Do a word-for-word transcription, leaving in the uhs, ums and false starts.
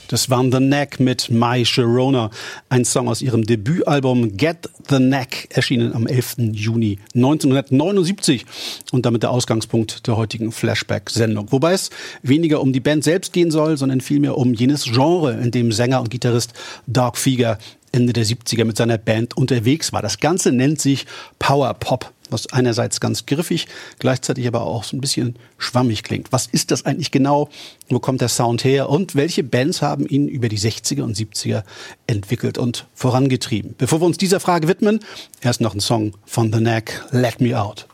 Das waren The Knack mit My Sharona, ein Song aus ihrem Debütalbum Get the Knack, erschienen am elften Juni neunzehnhundertneunundsiebzig und damit der Ausgangspunkt der heutigen Flashback-Sendung. Wobei es weniger um die Band selbst gehen soll, sondern vielmehr um jenes Genre, in dem Sänger und Gitarrist Doug Fieger Ende der siebziger mit seiner Band unterwegs war. Das Ganze nennt sich Power Pop, was einerseits ganz griffig, gleichzeitig aber auch so ein bisschen schwammig klingt. Was ist das eigentlich genau? Wo kommt der Sound her? Und welche Bands haben ihn über die sechziger und siebziger entwickelt und vorangetrieben? Bevor wir uns dieser Frage widmen, erst noch ein Song von The Knack, Let Me Out.